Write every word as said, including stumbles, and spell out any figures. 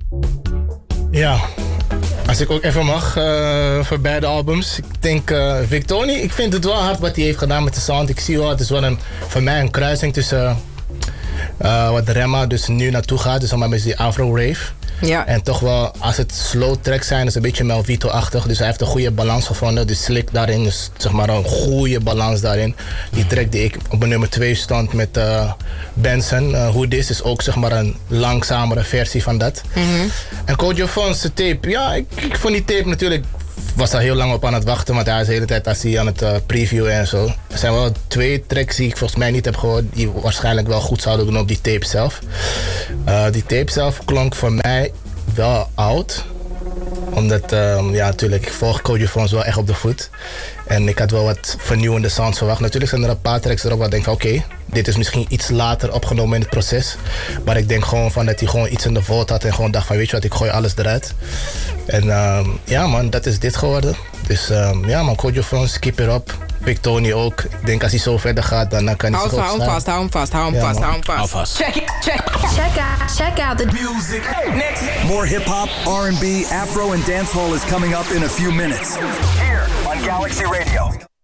Ja, als ik ook even mag uh, voor beide albums. Ik denk uh, Victony, ik vind het wel hard wat hij heeft gedaan met de sound. Ik zie wel, het is wel een, voor mij een kruising tussen uh, wat Remma dus nu naartoe gaat. Dus allemaal met die Afro-rave. Ja. En toch wel, als het slow tracks zijn, is het een beetje Melvito-achtig. Dus hij heeft een goede balans gevonden. Dus Slick daarin, dus zeg maar een goede balans daarin. Die track die ik op nummer twee stond met uh, Benson, uh, Who This, is ook zeg maar een langzamere versie van dat. Mm-hmm. En Kojo Fon's tape, ja, ik, ik vond die tape natuurlijk, was daar heel lang op aan het wachten, want hij is de hele tijd als hij aan het uh, previewen en zo. Er zijn wel twee tracks die ik volgens mij niet heb gehoord, die waarschijnlijk wel goed zouden doen op die tape zelf. Uh, die tape zelf klonk voor mij wel oud. Omdat, um, ja, natuurlijk, ik volg Kojo Fon's wel echt op de voet. En ik had wel wat vernieuwende sounds verwacht. Natuurlijk zijn er een paar tracks erop waar ik denk van oké, okay, dit is misschien iets later opgenomen in het proces. Maar ik denk gewoon van dat hij gewoon iets in de vault had en gewoon dacht van weet je wat, ik gooi alles eruit. En um, ja man, dat is dit geworden. Dus um, ja man, Kojo Fon's, keep it up. Victony ook. Ik denk als hij zo verder gaat, dan kan hij hou, zich ook hou hem vast, hou hem vast, hou hem ja, vast, man. hou hem vast. Hou vast. Check it, check, check out, check out the music. Next. More hip-hop, R and B, Afro, and dancehall is coming up in a few minutes. Here on Galaxy Radio.